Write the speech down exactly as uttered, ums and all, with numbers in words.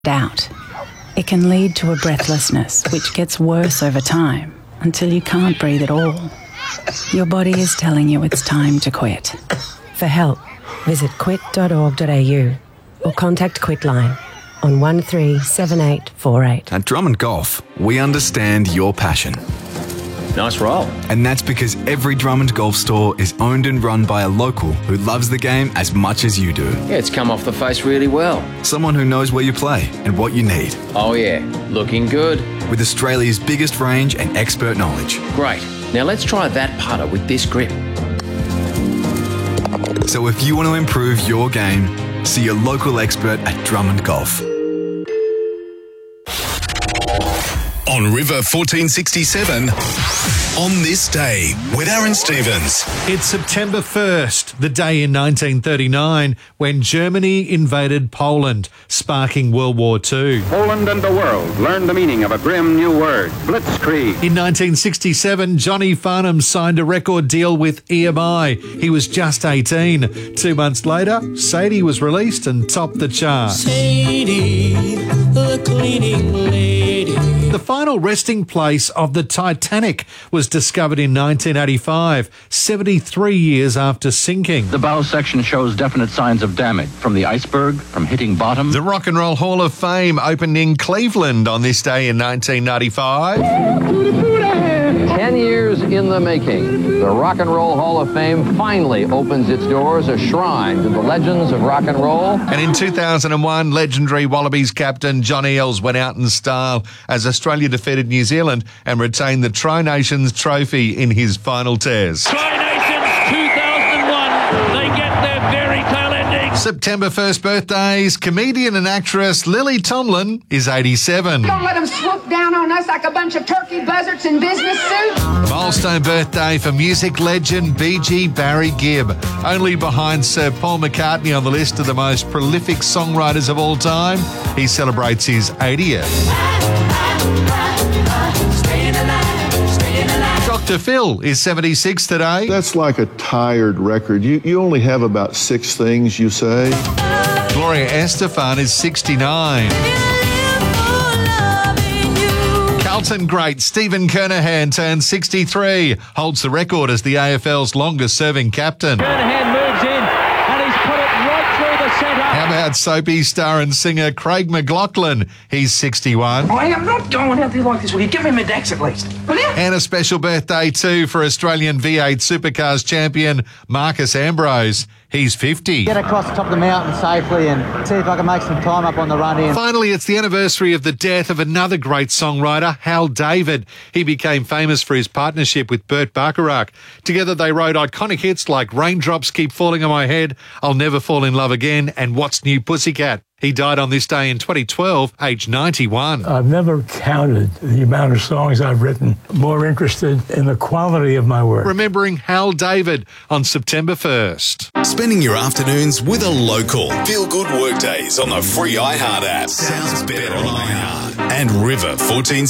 out. It can lead to a breathlessness which gets worse over time until you can't breathe at all. Your body is telling you it's time to quit. For help, visit quit dot org dot a u or contact Quitline on one three seven eight four eight. At Drummond Golf, we understand your passion. Nice roll. And that's because every Drummond Golf store is owned and run by a local who loves the game as much as you do. Yeah, it's come off the face really well. Someone who knows where you play and what you need. Oh yeah, looking good. With Australia's biggest range and expert knowledge. Great. Now let's try that putter with this grip. So if you want to improve your game, see your local expert at Drummond Golf. On River fourteen sixty-seven, on this day with Aaron Stevens. It's September first, the day in nineteen thirty-nine when Germany invaded Poland, sparking World War Two. Poland and the world learned the meaning of a grim new word, blitzkrieg. In nineteen sixty-seven, Johnny Farnham signed a record deal with E M I. He was just eighteen. Two months later, Sadie was released and topped the chart. Sadie, the cleaning lady. The final resting place of the Titanic was discovered in nineteen eighty-five, seventy-three years after sinking. The bow section shows definite signs of damage from the iceberg, from hitting bottom. The Rock and Roll Hall of Fame opened in Cleveland on this day in nineteen ninety-five. Ten years in the making, the Rock and Roll Hall of Fame finally opens its doors, a shrine to the legends of rock and roll. And in two thousand one, legendary Wallabies captain John Eales went out in style as Australia defeated New Zealand and retained the Tri-Nations trophy in his final test. Tri-Nations two thousand one, they get their very tail ending. September first birthdays, comedian and actress Lily Tomlin is eighty-seven. Don't let them swoop down on us like a bunch of turkey buzzards in business suits. Milestone birthday for music legend B G Barry Gibb, only behind Sir Paul McCartney on the list of the most prolific songwriters of all time. He celebrates his eightieth. Doctor Phil is seventy-six today. That's like a tired record. You you only have about six things you say. Gloria Estefan is sixty-nine. Carlton great Stephen Kernahan turned sixty-three, holds the record as the A F L's longest-serving captain. Kernahan moves in and he's put it right through the centre. How about soapy star and singer Craig McLachlan? He's sixty-one. I am not going out there like this. Will you give me my decks at least? Will you? And a special birthday too for Australian V eight Supercars champion Marcus Ambrose. He's fifty. Get across the top of the mountain safely and see if I can make some time up on the run in. Finally, it's the anniversary of the death of another great songwriter, Hal David. He became famous for his partnership with Burt Bacharach. Together they wrote iconic hits like Raindrops Keep Falling on My Head, I'll Never Fall in Love Again, and What's New Pussycat. He died on this day in twenty twelve, aged ninety-one. I've never counted the amount of songs I've written. More interested in the quality of my work. Remembering Hal David on September first. Spending your afternoons with a local. Feel good workdays on the free iHeart app. Sounds better on iHeart. And River fourteen